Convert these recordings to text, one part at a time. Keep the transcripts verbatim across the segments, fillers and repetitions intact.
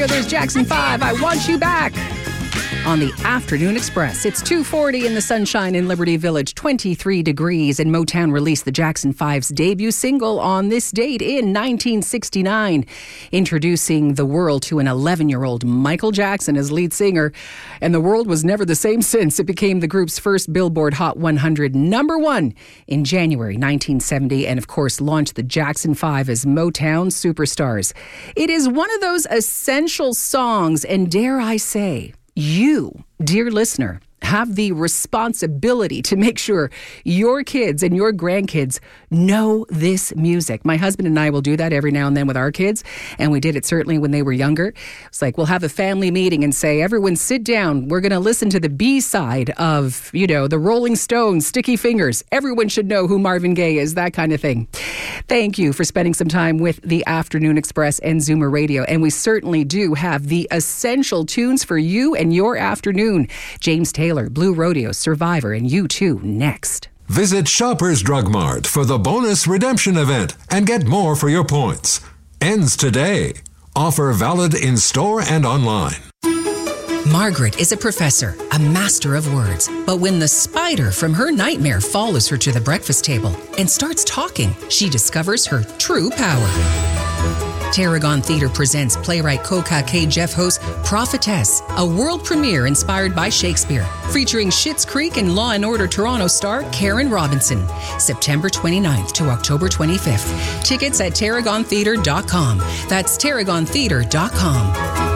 Brothers, Jackson five, I Want You Back. On the Afternoon Express, it's two forty in the sunshine in Liberty Village, twenty-three degrees, and Motown released the Jackson five's debut single on this date in nineteen sixty-nine, introducing the world to an eleven-year-old Michael Jackson as lead singer. And the world was never the same since. It became the group's first Billboard Hot one hundred number one in January nineteen seventy, and of course launched the Jackson five as Motown superstars. It is one of those essential songs, and dare I say, you, dear listener, have the responsibility to make sure your kids and your grandkids know this music. My husband and I will do that every now and then with our kids, and we did it certainly when they were younger. It's like we'll have a family meeting and say, everyone sit down. We're going to listen to the B-side of, you know, the Rolling Stones, Sticky Fingers. Everyone should know who Marvin Gaye is, that kind of thing. Thank you for spending some time with the Afternoon Express and Zoomer Radio, and we certainly do have the essential tunes for you and your afternoon. James Taylor, Blue Rodeo, Survivor, and U two next. Visit Shoppers Drug Mart for the bonus redemption event and get more for your points. Ends today. Offer valid in store and online. Margaret is a professor, a master of words. But when the spider from her nightmare follows her to the breakfast table and starts talking, she discovers her true power. Tarragon Theatre presents playwright Koka K. Jeff Ho's Prophetess, a world premiere inspired by Shakespeare, featuring Schitt's Creek and Law and Order Toronto star Karen Robinson. September twenty-ninth to October twenty-fifth. Tickets at tarragon theatre dot com. That's tarragon theatre dot com.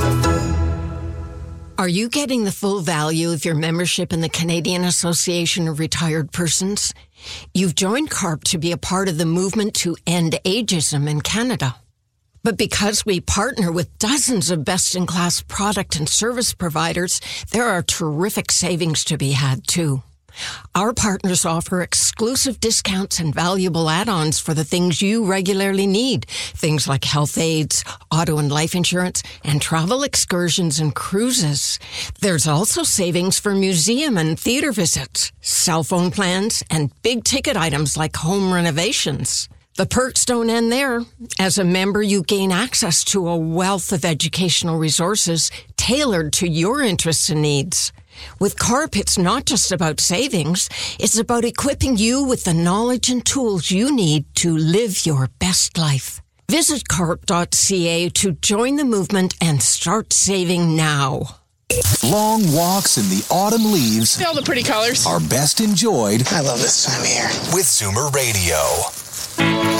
Are you getting the full value of your membership in the Canadian Association of Retired Persons? You've joined CARP to be a part of the movement to end ageism in Canada. But because we partner with dozens of best-in-class product and service providers, there are terrific savings to be had, too. Our partners offer exclusive discounts and valuable add-ons for the things you regularly need. Things like health aids, auto and life insurance, and travel excursions and cruises. There's also savings for museum and theater visits, cell phone plans, and big-ticket items like home renovations. The perks don't end there. As a member, you gain access to a wealth of educational resources tailored to your interests and needs. With CARP, it's not just about savings. It's about equipping you with the knowledge and tools you need to live your best life. Visit carp dot c a to join the movement and start saving now. Long walks in the autumn leaves. All the pretty colors are best enjoyed. I love this time of year. With Zoomer Radio.